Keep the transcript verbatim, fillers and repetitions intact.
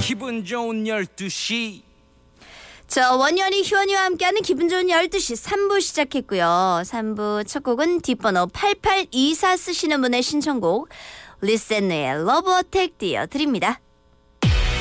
기분 좋은 열두 시. 저 원현이 효원이와 함께하는 기분 좋은 열두 시 삼 부 시작했고요. 삼 부 첫 곡은 뒷번호 팔팔이사 쓰시는 분의 신청곡 리센느의 러브 어택 띄워드립니다.